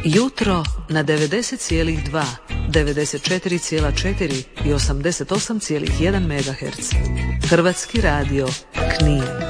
Jutro na 90,2, 94,4 i 88,1 MHz. Hrvatski radio Knin.